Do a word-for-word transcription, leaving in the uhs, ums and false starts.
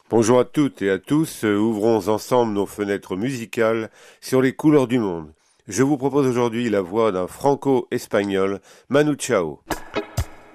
Bonjour à toutes et à tous, euh, ouvrons ensemble nos fenêtres musicales sur les couleurs du monde. Je vous propose aujourd'hui la voix d'un franco-espagnol, Manu Chao.